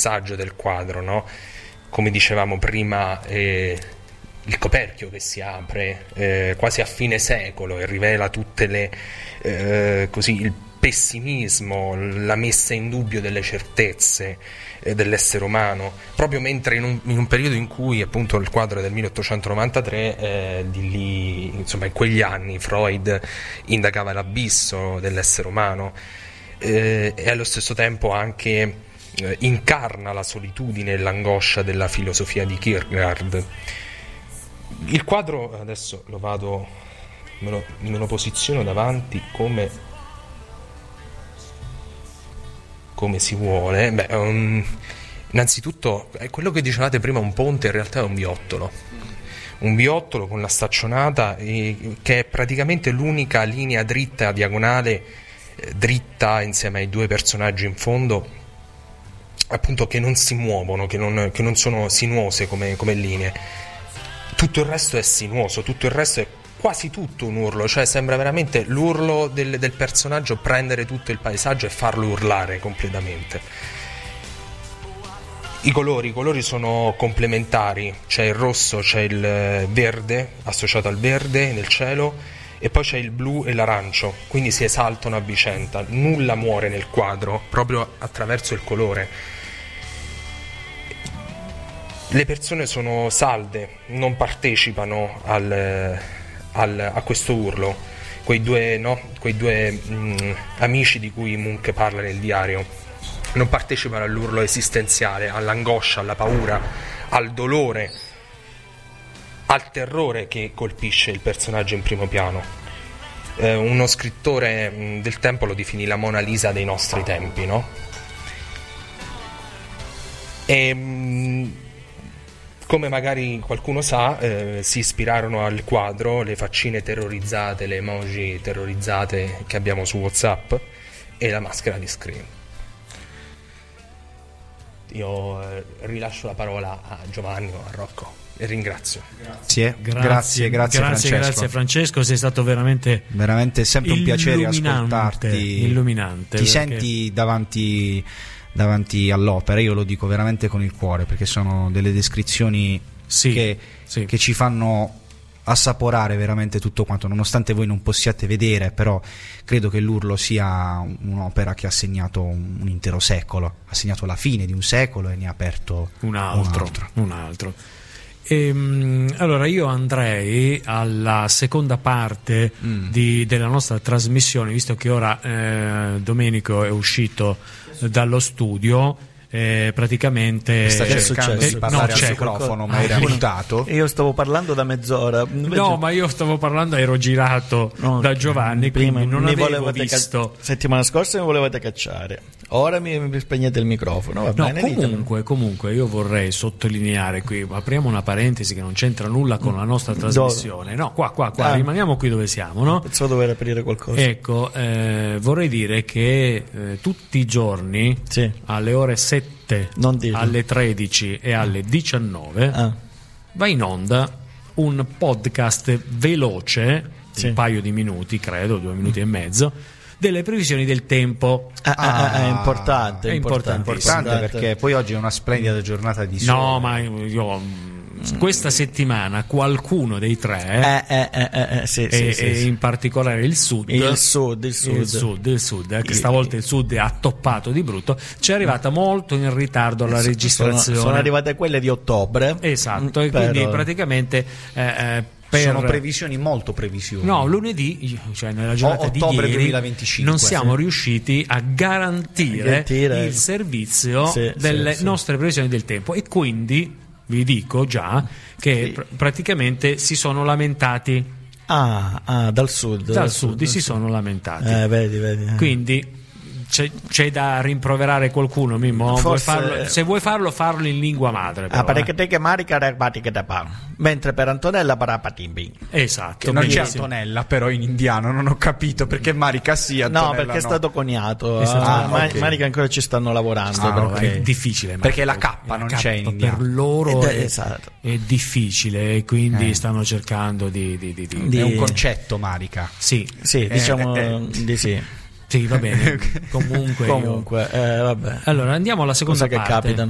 messaggio del quadro, no? Come dicevamo prima, il coperchio che si apre quasi a fine secolo e rivela tutte le così il pessimismo, la messa in dubbio delle certezze dell'essere umano, proprio mentre in un periodo in cui, appunto, il quadro è del 1893, di lì, insomma, in quegli anni Freud indagava l'abisso dell'essere umano e allo stesso tempo anche incarna la solitudine e l'angoscia della filosofia di Kierkegaard. Il quadro, adesso me lo posiziono davanti come si vuole. Innanzitutto, quello che dicevate prima, un ponte, in realtà è un viottolo con la staccionata, che è praticamente l'unica linea dritta, diagonale, dritta, insieme ai due personaggi in fondo, appunto, che non si muovono, che non sono sinuose come linee. Tutto il resto è sinuoso, tutto il resto è quasi tutto un urlo, cioè sembra veramente l'urlo del personaggio prendere tutto il paesaggio e farlo urlare completamente. I colori sono complementari, c'è il rosso, c'è il verde associato al verde nel cielo e poi c'è il blu e l'arancio, quindi si esaltano a vicenda, nulla muore nel quadro proprio attraverso il colore. Le persone sono salde, non partecipano a questo urlo, quei due amici di cui Munch parla nel diario non partecipano all'urlo esistenziale, all'angoscia, alla paura, al dolore, al terrore che colpisce il personaggio in primo piano. Uno scrittore del tempo lo definì la Mona Lisa dei nostri tempi, no? Come magari qualcuno sa, si ispirarono al quadro le faccine terrorizzate, le emoji terrorizzate che abbiamo su WhatsApp e la maschera di Scream. Io rilascio la parola a Giovanni o a Rocco e ringrazio. Grazie Francesco. Grazie Francesco, sei stato veramente sempre un piacere ascoltarti. Illuminante. Ti senti davanti all'opera, io lo dico veramente con il cuore, perché sono delle descrizioni che ci fanno assaporare veramente tutto quanto, nonostante voi non possiate vedere, però credo che l'Urlo sia un'opera che ha segnato un intero secolo, ha segnato la fine di un secolo e ne ha aperto un altro. Allora io andrei alla seconda parte della nostra trasmissione, visto che ora Domenico è uscito dallo studio. Praticamente sta cercando di parlare al microfono, ma era mutato. Io stavo parlando da mezz'ora. No, ma io stavo parlando, ero girato da Giovanni, prima quindi non mi avevo visto. Settimana scorsa mi volevate cacciare, ora mi spegnete il microfono. Va bene, comunque io vorrei sottolineare qui, apriamo una parentesi che non c'entra nulla con la nostra trasmissione. No, qua rimaniamo qui dove siamo, no? Penso dover aprire qualcosa. Ecco, vorrei dire che tutti i giorni alle ore 7, alle 13 e alle 19 va in onda un podcast veloce, un paio di minuti, credo 2 minuti e mezzo, delle previsioni del tempo. È importante perché poi oggi è una splendida giornata di sole. No, ma io questa settimana qualcuno dei tre e in particolare il sud, che stavolta il sud è attoppato di brutto, ci è arrivata molto in ritardo alla registrazione. Sono arrivate quelle di ottobre, esatto, e quindi praticamente sono previsioni molto previsioni. No, lunedì, cioè nella giornata ottobre di ieri, 2025, non siamo riusciti a garantire il servizio delle nostre previsioni del tempo, e quindi vi dico già che praticamente si sono lamentati. Dal sud si sono lamentati. Vedi. Quindi c'è da rimproverare qualcuno, Mimmo? Se vuoi farlo in lingua madre, mentre per Antonella parapatimbi. Esatto, non c'è Antonella però in indiano, non ho capito perché Marica sia Antonella. No, perché è stato coniato. Marica ancora ci stanno lavorando. È difficile, perché la K non c'è in indiano. Per loro è difficile, e quindi stanno cercando di è un concetto, Marica. Sì, diciamo di sì. Sì, va bene. Comunque, vabbè. Allora andiamo alla seconda parte. Che capita.